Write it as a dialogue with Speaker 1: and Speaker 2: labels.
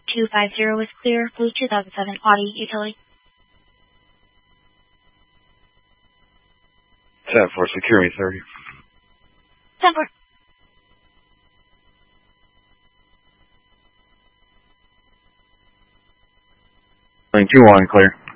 Speaker 1: 250 is clear. Blue 2007 Audi utility.
Speaker 2: 10-4, secure me 30.
Speaker 1: 10-4.
Speaker 2: Lane 2-1, clear.